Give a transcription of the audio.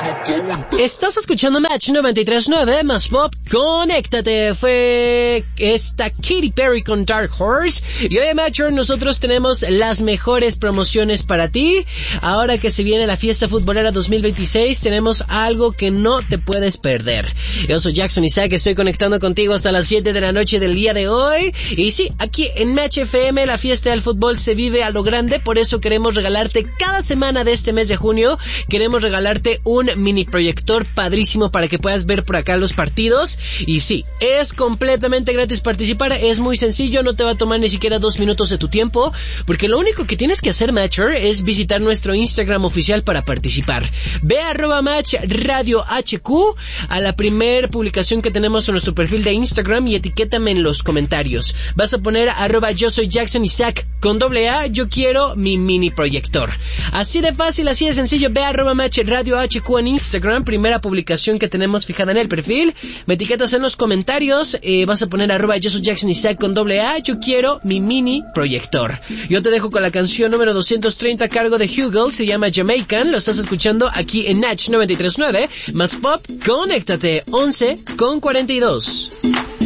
Estás escuchando Match 93.9 más Pop, conéctate. Fue esta Katy Perry con Dark Horse. Y hoy en Matcher nosotros tenemos las mejores promociones para ti. Ahora que se viene la fiesta futbolera 2026, tenemos algo que no te puedes perder. Yo soy Jackson Isaac, estoy conectando contigo hasta las 7 de la noche del día de hoy. Y sí, aquí en Match FM la fiesta del fútbol se vive a lo grande. Por eso queremos regalarte cada semana de este mes de junio, queremos regalarte un mini proyector padrísimo para que puedas ver por acá los partidos. Y sí, es completamente gratis participar, es muy sencillo, no te va a tomar ni siquiera 2 minutos de tu tiempo, porque lo único que tienes que hacer, Matcher, es visitar nuestro Instagram oficial para participar. Ve a @MatchRadioHQ a la primer publicación que tenemos en nuestro perfil de Instagram y etiquétame en los comentarios. Vas a poner @yo soy Jackson Isaac con AA, yo quiero mi mini proyector. Así de fácil, así de sencillo. Ve a @MatchRadioHQ en Instagram, primera publicación que tenemos fijada en el perfil, me etiquetas en los comentarios, vas a poner yo soy Jackson Isaac con AA, yo quiero mi mini proyector. Yo te dejo con la canción número 230 a cargo de Hugel, se llama Jamaican, lo estás escuchando aquí en Natch 93.9, más Pop, conéctate, 11:42.